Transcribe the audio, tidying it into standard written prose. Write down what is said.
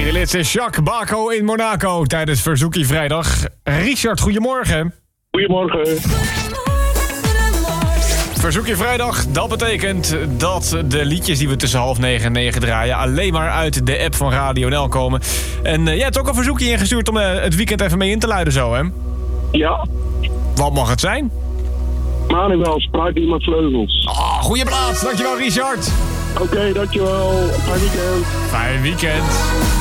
Dit is Jacques Baco in Monaco tijdens Verzoekie Vrijdag. Richard, goedemorgen. Goedemorgen. Verzoekie Vrijdag, dat betekent dat de liedjes die we tussen 8:30 en 9 draaien alleen maar uit de app van Radio NL komen. En jij hebt ook een verzoekje ingestuurd om het weekend even mee in te luiden zo, hè? Ja. Wat mag het zijn? Manuel, Spruit iemand vleugels. Goeie plaats, dankjewel Richard. Oké, dankjewel. Fijn weekend. Fijn weekend.